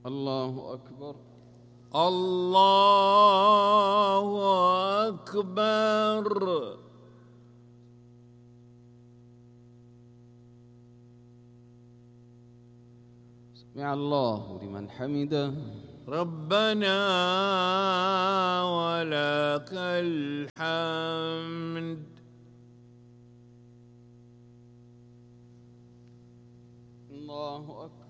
الله أكبر. الله أكبر. سمع الله لمن حمده. ربنا ولك الحمد. الله أكبر.